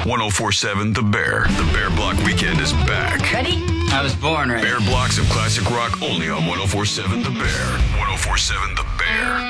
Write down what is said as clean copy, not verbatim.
1047 The Bear. The Bear Block Weekend is back. Ready? I was born ready. Bear blocks of classic rock only on 1047 The Bear. 1047 The Bear.